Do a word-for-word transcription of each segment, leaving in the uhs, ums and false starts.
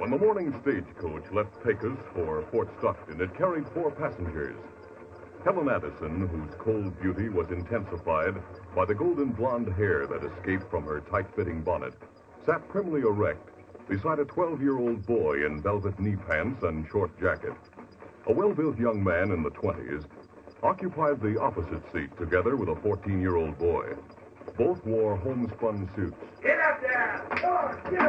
When the morning stagecoach left Pecos for Fort Stockton, it carried four passengers. Helen Addison, whose cold beauty was intensified by the golden blonde hair that escaped from her tight-fitting bonnet, sat primly erect beside a twelve-year-old boy in velvet knee pants and short jacket. A well-built young man in the twenties occupied the opposite seat together with a fourteen-year-old boy. Both wore homespun suits. Get up there! Oh, get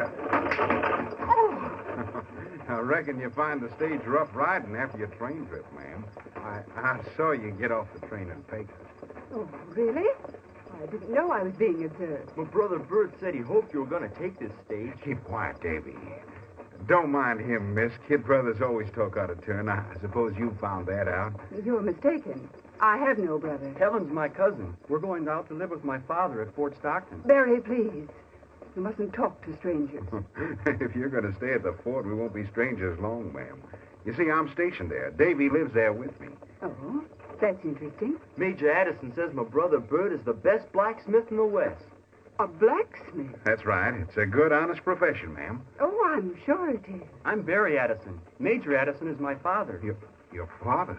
up! Oh! I reckon you find the stage rough riding after your train trip, ma'am. I, I saw you get off the train in Pecos. Oh, really? I didn't know I was being observed. Well, Brother Bert said he hoped you were going to take this stage. Keep quiet, Davy. Don't mind him, miss. Kid brothers always talk out of turn. I suppose you found that out. You're mistaken. I have no brother. Helen's my cousin. We're going out to live with my father at Fort Stockton. Barry, please. You mustn't talk to strangers. If you're going to stay at the fort, we won't be strangers long, ma'am. You see, I'm stationed there. Davy lives there with me. Oh, that's interesting. Major Addison says my brother Bert is the best blacksmith in the West. A blacksmith? That's right. It's a good, honest profession, ma'am. Oh, I'm sure it is. I'm Barry Addison. Major Addison is my father. Your, your father?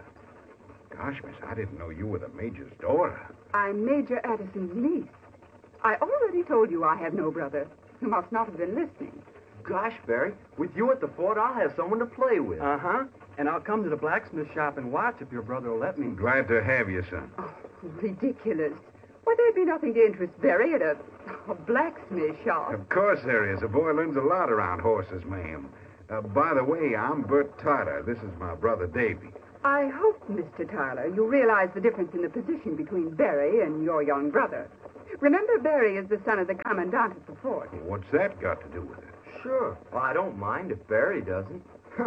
Gosh, miss, I didn't know you were the major's daughter. I'm Major Addison's niece. I already told you I have no brother. You must not have been listening. Gosh, Barry, with you at the fort, I'll have someone to play with. Uh-huh. And I'll come to the blacksmith shop and watch if your brother will let me. Glad to have you, son. Oh, ridiculous. Why, there'd be nothing to interest Barry at a, a blacksmith shop. Of course there is. A boy learns a lot around horses, ma'am. Uh, by the way, I'm Bert Tyler. This is my brother, Davy. I hope, Mister Tyler, you realize the difference in the position between Barry and your young brother. Remember, Barry is the son of the commandant at the fort. What's that got to do with it? Sure. Well, I don't mind if Barry doesn't.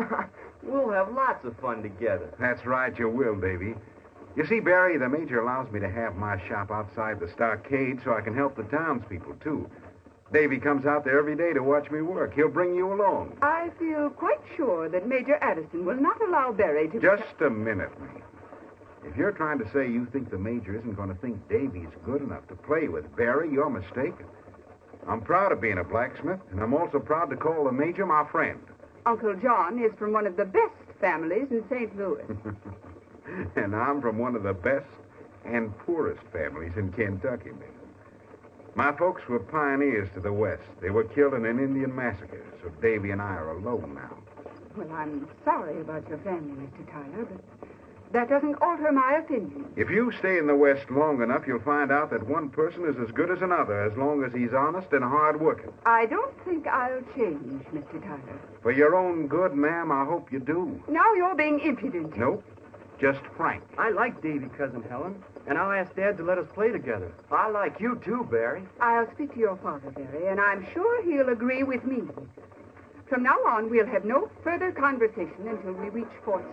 We'll have lots of fun together. That's right, you will, Davy. You see, Barry, the major allows me to have my shop outside the stockade so I can help the townspeople, too. Davy comes out there every day to watch me work. He'll bring you along. I feel quite sure that Major Addison will not allow Barry to... Just a minute, ma'am. If you're trying to say you think the major isn't going to think Davy's good enough to play with Barry, you're mistaken. I'm proud of being a blacksmith, and I'm also proud to call the major my friend. Uncle John is from one of the best families in Saint Louis. And I'm from one of the best and poorest families in Kentucky, ma'am. My folks were pioneers to the west. They were killed in an Indian massacre, so Davy and I are alone now. Well, I'm sorry about your family, Mister Tyler, but that doesn't alter my opinion. If you stay in the west long enough, you'll find out that one person is as good as another as long as he's honest and hard-working. I don't think I'll change, Mister Tyler. For your own good, ma'am, I hope you do. Now you're being impudent. Nope. Just frank. I like Davy, Cousin Helen, and I'll ask Dad to let us play together. I like you, too, Barry. I'll speak to your father, Barry, and I'm sure he'll agree with me. From now on, we'll have no further conversation until we reach Fort